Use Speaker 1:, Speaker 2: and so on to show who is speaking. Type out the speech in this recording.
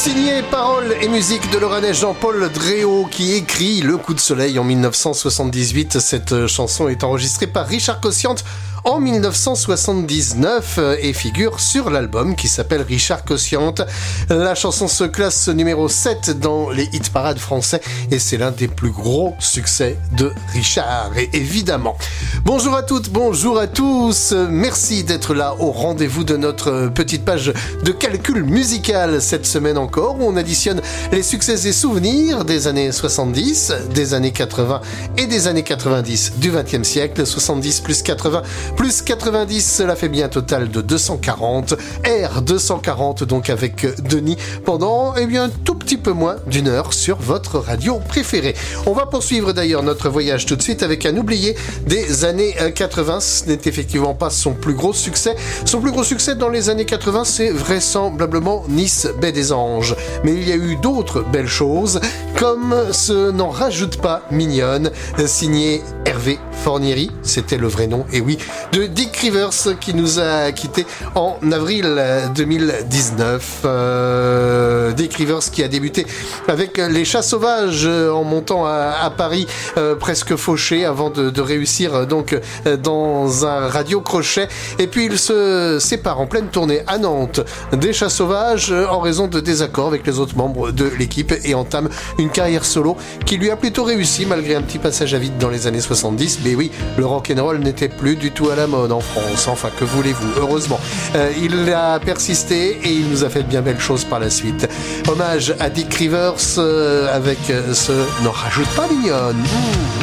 Speaker 1: Signé paroles et musique de l'Oranais Jean-Paul Dréau qui écrit Le Coup de Soleil en 1978. Cette chanson est enregistrée par Richard Cossiante en 1979 et figure sur l'album qui s'appelle Richard Cossiante. La chanson se classe numéro 7 dans les hit parades français et c'est l'un des plus gros succès de Richard, et évidemment. Bonjour à toutes, bonjour à tous. Merci d'être là au rendez-vous de notre petite page de calcul musical cette semaine encore, où on additionne les succès et souvenirs des années 70, des années 80 et des années 90 du XXe siècle. 70 plus 80 plus 90, cela fait bien un total de 240. R240 donc avec Denis pendant un tout petit peu moins d'une heure sur votre radio préférée. On va poursuivre d'ailleurs notre voyage tout de suite avec un oublié des années 80. Ce n'est effectivement pas son plus gros succès. Son plus gros succès dans les années 80, c'est vraisemblablement Nice Baie des Anges. Mais il y a eu d'autres belles choses, comme ce N'en rajoute pas mignonne, signé Hervé Fornieri, c'était le vrai nom, et oui, de Dick Rivers, qui nous a quittés en avril 2019. Dick Rivers qui a débuté avec les Chats Sauvages en montant à Paris, presque fauché, avant de réussir donc dans un radio crochet, et puis il se sépare en pleine tournée à Nantes des Chats Sauvages en raison de désaccords avec les autres membres de l'équipe, et entame une carrière solo qui lui a plutôt réussi malgré un petit passage à vide dans les années 70. Mais oui, le rock'n'roll n'était plus du tout à la mode en France, enfin que voulez-vous, heureusement. Il a persisté et il nous a fait de bien belles choses par la suite. Hommage à Dick Rivers avec ce N'en rajoute pas mignonne.